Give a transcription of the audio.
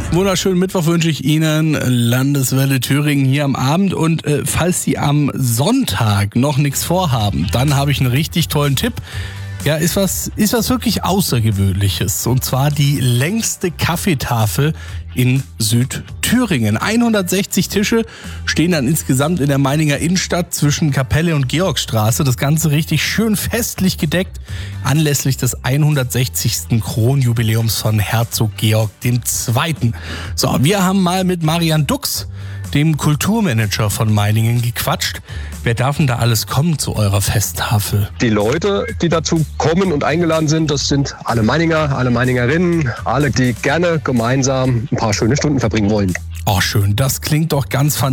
Wunderschönen Mittwoch wünsche ich Ihnen, Landeswelle Thüringen hier am Abend. Und falls Sie am Sonntag noch nichts vorhaben, dann habe ich einen richtig tollen Tipp. Ja, ist was wirklich Außergewöhnliches. Und zwar die längste Kaffeetafel in Südthüringen. 160 Tische stehen dann insgesamt in der Meininger Innenstadt zwischen Kapelle und Georgstraße. Das Ganze richtig schön festlich gedeckt anlässlich des 160. Kronjubiläums von Herzog Georg II. So, wir haben mal mit Marian Dux, dem Kulturmanager von Meiningen, gequatscht. Wer darf denn da alles kommen zu eurer Festtafel? Die Leute, die dazu kommen und eingeladen sind, das sind alle Meininger, alle Meiningerinnen, alle, die gerne gemeinsam ein paar schöne Stunden verbringen wollen. Oh, schön. Das klingt doch ganz fantastisch.